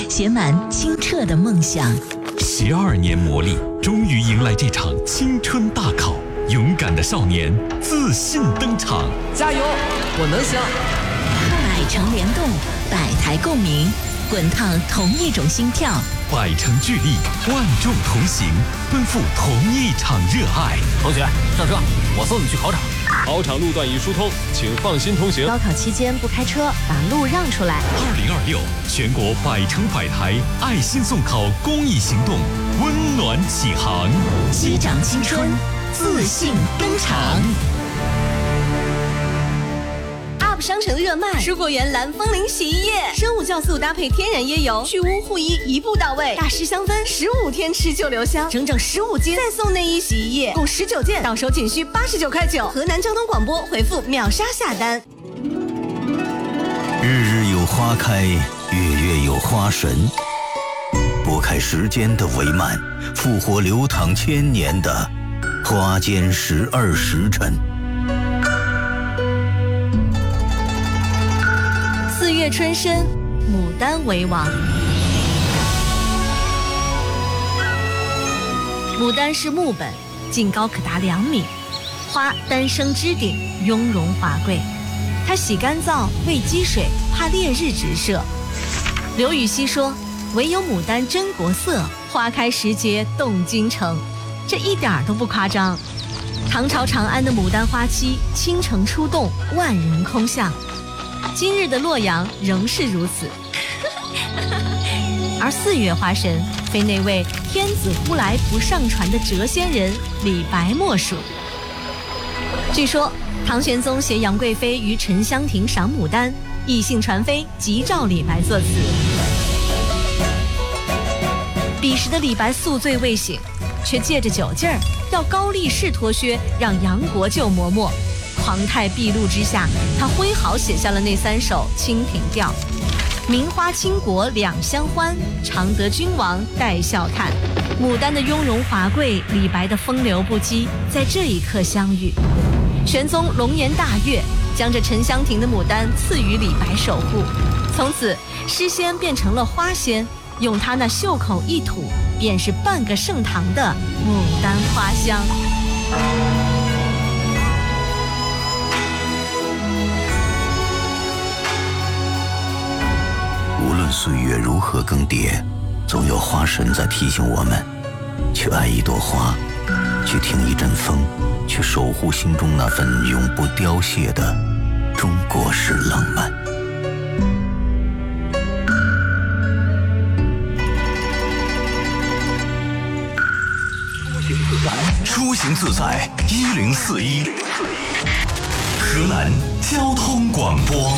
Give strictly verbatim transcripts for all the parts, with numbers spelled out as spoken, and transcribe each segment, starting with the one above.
写满清澈的梦想。 十二年磨砺，终于迎来这场青春大考。勇敢的少年自信登场， 加油，我能行！ 百城联动，百台共鸣，滚烫同一种心跳， 百城聚力，万众同行，奔赴同一场热爱。 同学，上车，我送你去考场。 考场路段已疏通，请放心通行。 高考期间不开车，把路让出来。 二零二六全国百城百台爱心送考公益行动温暖启航， 击掌青春，自信登场。 U P 商城热卖，蔬果园蓝风铃洗衣液，生物酵素搭配天然椰油，去污护衣一步到位，大师香氛，十五天持久留香，整整十五斤，再送内衣洗衣液，共十九件，到手仅需八十九块九。河南交通广播回复秒杀下单。 日日有花开，月月有花神，拨开时间的帷幔，复活流淌千年的花间十二时辰。 四月春深，牡丹为王。牡丹是木本，茎高可达两米，花单生枝顶，雍容华贵。它喜干燥，畏积水，怕烈日直射。刘禹锡说：“唯有牡丹真国色，花开时节动京城。”这一点都不夸张。唐朝长安的牡丹花期，倾城出动，万人空巷。今日的洛阳仍是如此。而四月花神，非那位天子呼来不上船的谪仙人李白莫属。据说唐玄宗携杨贵妃于沉香亭赏牡丹，异兴传飞，急召李白作词。彼时的李白宿醉未醒，却借着酒劲儿要高力士脱靴，让杨国舅磨墨。狂态毕露之下，他挥毫写下了那三首《清平调》：名花倾国两相欢，常得君王带笑看。牡丹的雍容华贵，李白的风流不羁，在这一刻相遇。玄宗龙颜大悦，将这沉香亭的牡丹赐予李白守护。从此诗仙变成了花仙，用他那袖口一吐，便是半个盛唐的牡丹花香。 无论岁月如何更迭，总有花神在提醒我们，去爱一朵花，去听一阵风，去守护心中那份永不凋谢的中国式浪漫。出行自在一零四一，河南交通广播。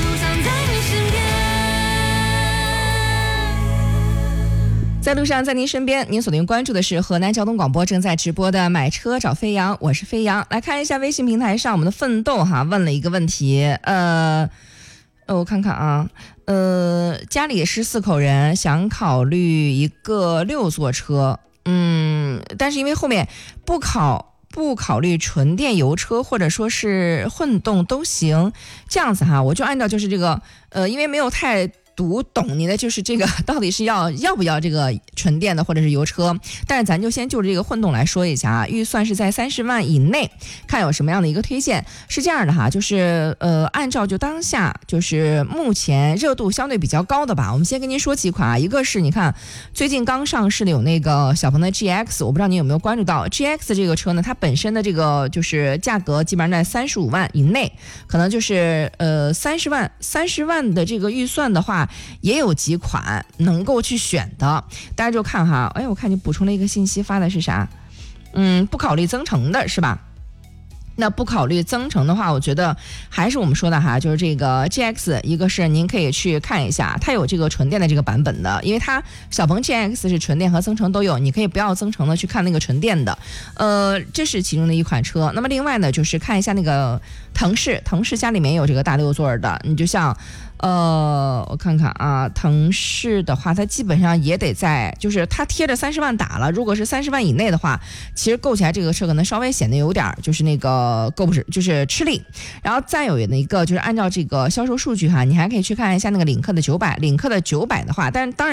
在路上，在您身边，您所您关注的是河南交通广播正在直播的买车找飞扬，我是飞扬。来看一下微信平台上我们的奋斗哈问了一个问题，呃，呃我看看啊，呃，家里是四口人，想考虑一个六座车，嗯，但是因为后面不考不考虑纯电油车或者说是混动都行，这样子哈，我就按照就是这个，呃，因为没有太读懂你的就是这个到底是要要不要这个纯电的或者是油车，但是咱就先就这个混动来说一下啊，预算是在三十万以内，看有什么样的一个推荐。是这样的哈，就是呃按照就当下就是目前热度相对比较高的吧，我们先跟您说几款啊，一个是你看最近刚上市的有那个小鹏的 G X， 我不知道你有没有关注到 G X 这个车呢，它本身的这个就是价格基本上在三十五万以内，可能就是呃三十万三十万的这个预算的话。也有几款能够去选的，大家就看哈。哎，我看你补充了一个信息，发的是啥？嗯，不考虑增程的是吧？那不考虑增程的话，我觉得还是我们说的哈，就是这个 G X， 一个是您可以去看一下，它有这个纯电的这个版本的，因为它小鹏 G X 是纯电和增程都有，你可以不要增程的去看那个纯电的，呃，这是其中的一款车。那么另外呢，就是看一下那个腾势，腾势家里面有这个大六座的，你就像。呃，我看看啊，腾势的话，它基本上也得在，就是它贴着三十万打了。如果是三十万以内的话，其实购起来这个车可能稍微显得有点就是那个购不是就是吃力。然后再有一个就是按照这个销售数据哈，你还可以去看一下那个领克的九百，领克的九百的话，但是当然。